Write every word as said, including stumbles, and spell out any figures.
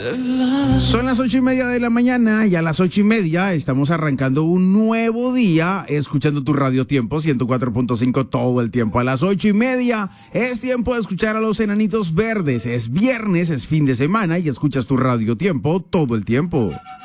Son las ocho y media de la mañana y a las ocho y media estamos arrancando un nuevo día escuchando tu Radio Tiempo ciento cuatro punto cinco todo el tiempo. A las ocho y media es tiempo de escuchar a los Enanitos Verdes. Es viernes, es fin de semana y escuchas tu Radio Tiempo todo el tiempo.